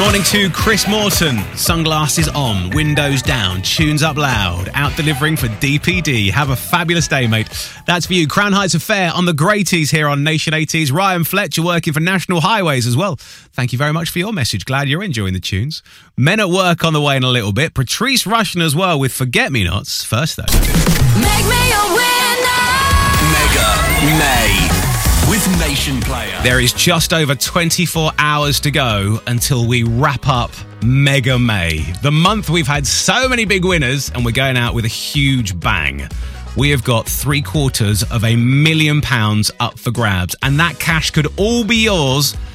Morning to Chris Morton. Sunglasses on, windows down, tunes up loud, out delivering for DPD. Have a fabulous day, mate. That's for you. Crown Heights Affair on the Greaties here on Nation 80s. Ryan Fletcher working for National Highways as well. Thank you very much for your message. Glad you're enjoying the tunes. Men at Work on the way in a little bit. Patrice Rushen as well with Forget Me Nots. First, though. Make me a winner! Mega May with Nation Player. There is just over 24 hours to go until we wrap up Mega May. The month we've had so many big winners and we're going out with a huge bang. We have got £750,000 up for grabs and that cash could all be yours